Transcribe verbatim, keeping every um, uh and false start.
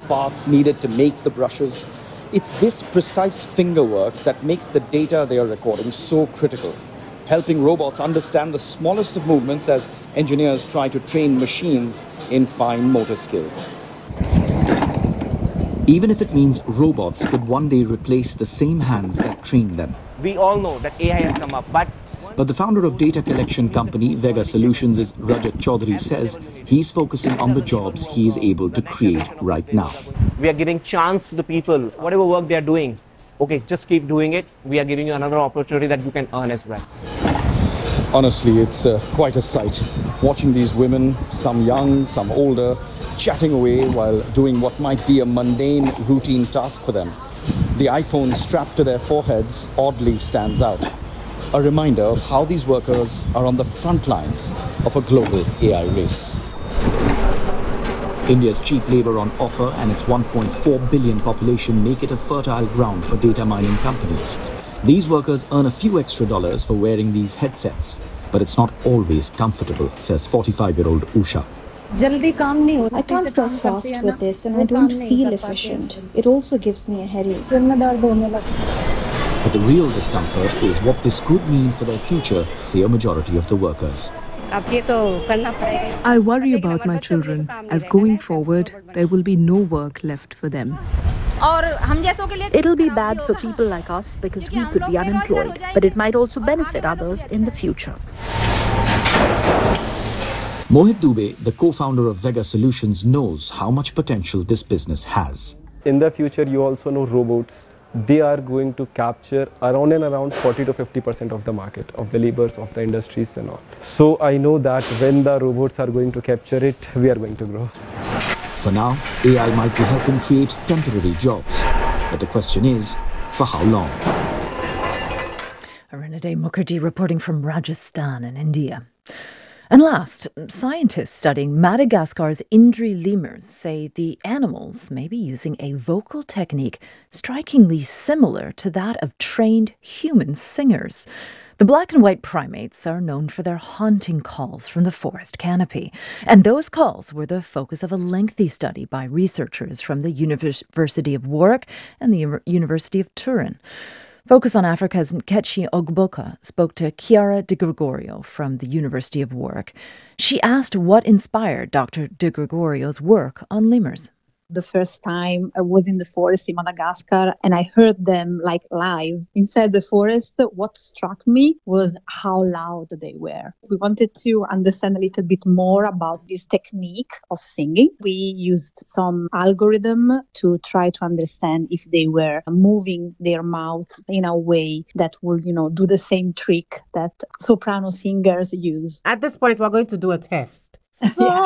parts needed to make the brushes. It's this precise finger work that makes the data they are recording so critical, helping robots understand the smallest of movements as engineers try to train machines in fine motor skills. Even if it means robots could one day replace the same hands that trained them. We all know that A I has come up, but... But the founder of data collection company Vega Solutions, Rajat Chaudhary, says he's focusing on the jobs he is able to create right now. We are giving chance to the people, whatever work they are doing. Okay, just keep doing it. We are giving you another opportunity that you can earn as well. Honestly, it's uh, quite a sight. Watching these women, some young, some older, chatting away while doing what might be a mundane, routine task for them. The iPhone strapped to their foreheads oddly stands out. A reminder of how these workers are on the front lines of a global A I race. India's cheap labor on offer and its one point four billion population make it a fertile ground for data mining companies. These workers earn a few extra dollars for wearing these headsets, but it's not always comfortable, says forty-five-year-old Usha. I can't work fast with this and I don't feel efficient. It also gives me a headache. But the real discomfort is what this could mean for their future, say a majority of the workers. I worry about my children, as going forward, there will be no work left for them. It'll be bad for people like us because we could be unemployed, but it might also benefit others in the future. Mohit Dubey, the co-founder of Vega Solutions, knows how much potential this business has. In the future, you also know robots. They are going to capture around and around forty to fifty percent of the market, of the labors, of the industries and all. So I know that when the robots are going to capture it, we are going to grow. For now, A I might be helping create temporary jobs. But the question is, for how long? Arinade Mukherjee reporting from Rajasthan in India. And last, scientists studying Madagascar's Indri lemurs say the animals may be using a vocal technique strikingly similar to that of trained human singers. The black and white primates are known for their haunting calls from the forest canopy, and those calls were the focus of a lengthy study by researchers from the University of Warwick and the University of Turin. Focus on Africa's Nkechi Ogboka spoke to Chiara De Gregorio from the University of Warwick. She asked what inspired Doctor De Gregorio's work on lemurs. The first time I was in the forest in Madagascar and I heard them like live inside the forest, what struck me was how loud they were. We wanted to understand a little bit more about this technique of singing. We used some algorithm to try to understand if they were moving their mouth in a way that would, you know, do the same trick that soprano singers use. At this point, we're going to do a test. Yeah.